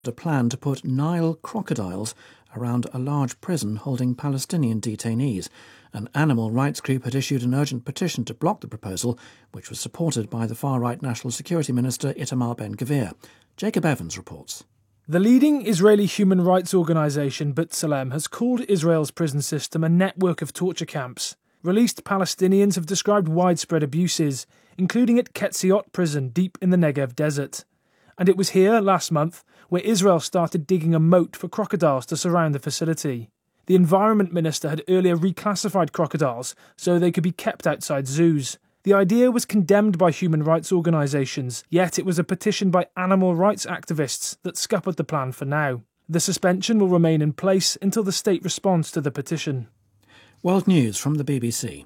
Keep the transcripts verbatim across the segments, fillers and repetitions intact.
a plan to put Nile crocodiles around a large prison holding Palestinian detainees. An animal rights group had issued an urgent petition to block the proposal, which was supported by the far-right National Security Minister Itamar Ben-Gvir. Jacob Evans reports. The leading Israeli human rights organisation B'Tselem has called Israel's prison system a network of torture camps. Released Palestinians have described widespread abuses, including at Ketziot prison deep in the Negev desert. And it was here, last month, where Israel started digging a moat for crocodiles to surround the facility. The Environment Minister had earlier reclassified crocodiles so they could be kept outside zoos. The idea was condemned by human rights organisations, yet it was a petition by animal rights activists that scuppered the plan for now. The suspension will remain in place until the state responds to the petition. World News from the B B C.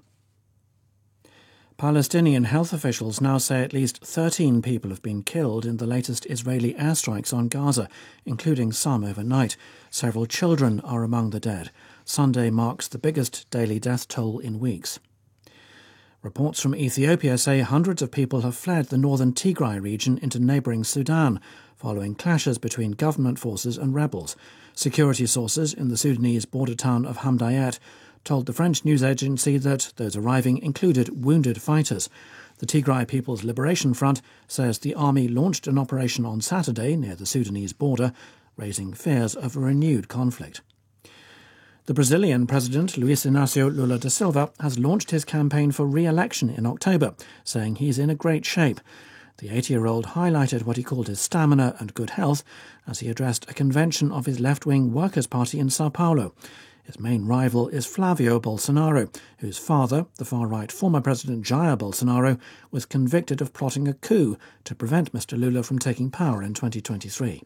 Palestinian health officials now say at least thirteen people have been killed in the latest Israeli airstrikes on Gaza, including some overnight. Several children are among the dead. Sunday marks the biggest daily death toll in weeks. Reports from Ethiopia say hundreds of people have fled the northern Tigray region into neighbouring Sudan, following clashes between government forces and rebels. Security sources in the Sudanese border town of Hamdayet told the French news agency that those arriving included wounded fighters. The Tigray People's Liberation Front says the army launched an operation on Saturday near the Sudanese border, raising fears of a renewed conflict. The Brazilian president, Luiz Inácio Lula da Silva, has launched his campaign for re-election in October, saying he's in a great shape. The eighty-year-old highlighted what he called his stamina and good health as he addressed a convention of his left-wing Workers' Party in Sao Paulo. His main rival is Flavio Bolsonaro, whose father, the far-right former President Jair Bolsonaro, was convicted of plotting a coup to prevent Mister Lula from taking power in twenty twenty-three.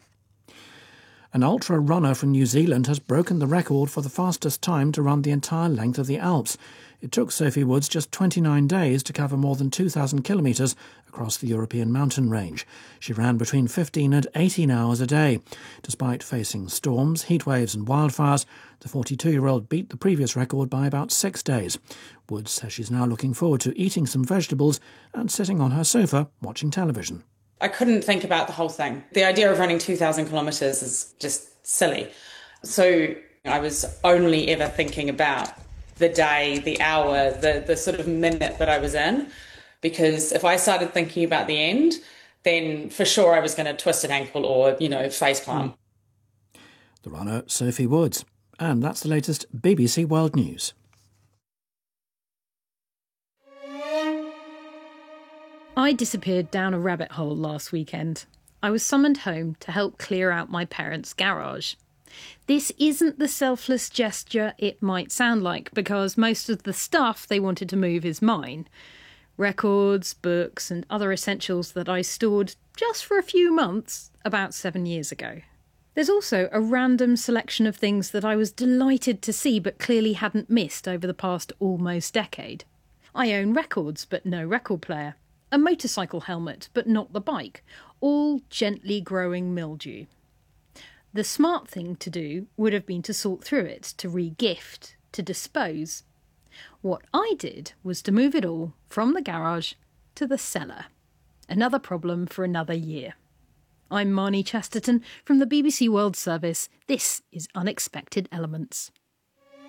An ultra-runner from New Zealand has broken the record for the fastest time to run the entire length of the Alps. It took Sophie Woods just twenty-nine days to cover more than two thousand kilometres across the European mountain range. She ran between fifteen and eighteen hours a day. Despite facing storms, heatwaves and wildfires, the forty-two-year-old beat the previous record by about six days. Woods says she's now looking forward to eating some vegetables and sitting on her sofa watching television. I couldn't think about the whole thing. The idea of running two thousand kilometres is just silly. So I was only ever thinking about the day, the hour, the, the sort of minute that I was in. Because if I started thinking about the end, then for sure I was going to twist an ankle or, you know, facepalm. The runner, Sophie Woods. And that's the latest B B C World News. I disappeared down a rabbit hole last weekend. I was summoned home to help clear out my parents' garage. This isn't the selfless gesture it might sound like, because most of the stuff they wanted to move is mine. Records, books and other essentials that I stored just for a few months about seven years ago. There's also a random selection of things that I was delighted to see but clearly hadn't missed over the past almost decade. I own records but no record player. A motorcycle helmet, but not the bike, all gently growing mildew. The smart thing to do would have been to sort through it, to re-gift, to dispose. What I did was to move it all from the garage to the cellar. Another problem for another year. I'm Marnie Chesterton from the B B C World Service. This is Unexpected Elements.